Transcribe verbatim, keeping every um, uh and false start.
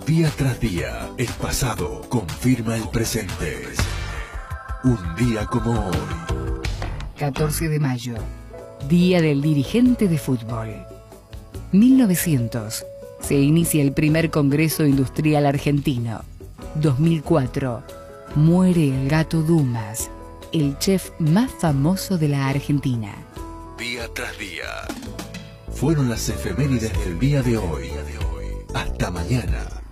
Día tras día, el pasado confirma el presente. Un día como hoy. catorce de mayo, Día del Dirigente de Fútbol. mil novecientos. Se inicia el primer Congreso Industrial Argentino. dos mil cuatro. Muere el Gato Dumas, el chef más famoso de la Argentina. Día tras día. Fueron las efemérides del día de hoy. Hasta mañana.